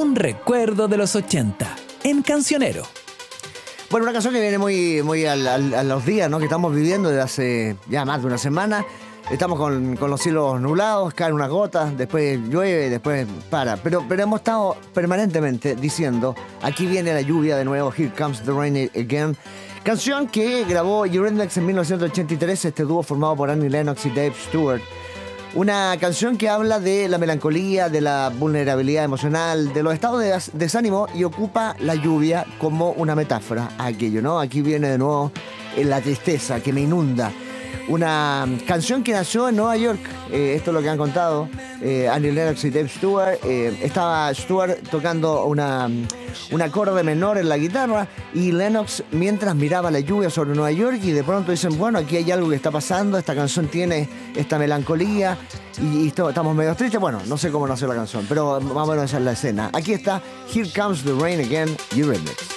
Un recuerdo de los 80 en Cancionero. Bueno, una canción que viene muy a los días, ¿no?, que estamos viviendo desde hace ya más de una semana. Estamos con los cielos nublados, caen unas gotas, después llueve, después para. Pero hemos estado permanentemente diciendo, aquí viene la lluvia de nuevo, Here Comes the Rain Again. Canción que grabó Eurythmics en 1983, este dúo formado por Annie Lennox y Dave Stewart. Una canción que habla de la melancolía, de la vulnerabilidad emocional, de los estados de desánimo, y ocupa la lluvia como una metáfora a aquello, ¿no? Aquí viene de nuevo la tristeza que me inunda. Una canción que nació en Nueva York, esto es lo que han contado Annie Lennox y Dave Stewart. Estaba Stewart tocando un acorde menor en la guitarra y Lennox mientras miraba la lluvia sobre Nueva York, y de pronto dicen, bueno, aquí hay algo que está pasando, esta canción tiene esta melancolía y estamos medio tristes. Bueno, no sé cómo nació la canción, pero más o menos esa es la escena. Aquí está Here Comes the Rain Again, Eurythmics.